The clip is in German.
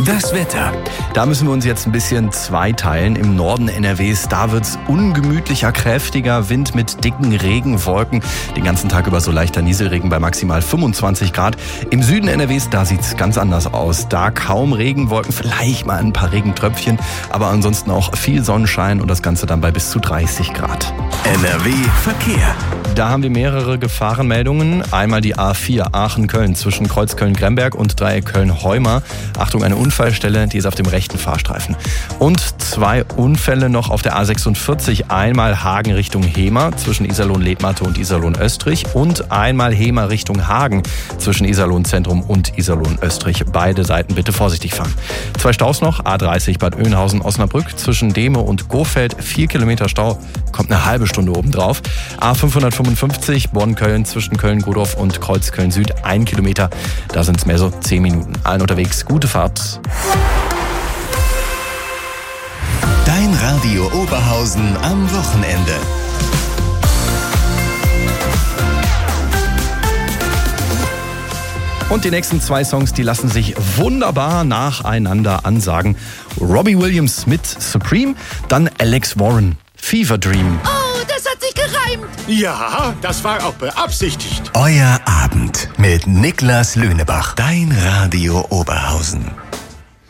Das Wetter. Da müssen wir uns jetzt ein bisschen zweiteilen. Im Norden NRWs, da wird's ungemütlicher, kräftiger Wind mit dicken Regenwolken. Den ganzen Tag über so leichter Nieselregen bei maximal 25 Grad. Im Süden NRWs, da sieht's ganz anders aus. Da kaum Regenwolken, vielleicht mal ein paar Regentröpfchen, aber ansonsten auch viel Sonnenschein und das Ganze dann bei bis zu 30 Grad. NRW Verkehr. Da haben wir mehrere Gefahrenmeldungen. Einmal die A4 Aachen-Köln zwischen Kreuz Köln-Gremberg und Dreieck Köln-Heuma. Achtung, eine Unfallstelle, die ist auf dem rechten Fahrstreifen. Und 2 Unfälle noch auf der A46. Einmal Hagen Richtung Hemer zwischen Iserlohn-Letmathe und Iserlohn-Österreich. Und einmal Hemer Richtung Hagen zwischen Iserlohn-Zentrum und Iserlohn-Österreich. Beide Seiten bitte vorsichtig fahren. 2 Staus noch. A30 Bad Oeynhausen-Osnabrück zwischen Dehme und Gohfeld. 4 Kilometer Stau, kommt eine halbe Stunde obendrauf. A555 Bonn-Köln zwischen Köln-Godorf und Kreuz-Köln-Süd. 1 Kilometer, da sind es mehr so 10 Minuten. Allen unterwegs, gute Fahrt. Dein Radio Oberhausen am Wochenende. Und die nächsten 2 Songs, die lassen sich wunderbar nacheinander ansagen. Robbie Williams mit Supreme, dann Alex Warren, Fever Dream. Oh, das hat sich gereimt. Ja, das war auch beabsichtigt. Euer Abend mit Niklas Lönebach. Dein Radio Oberhausen.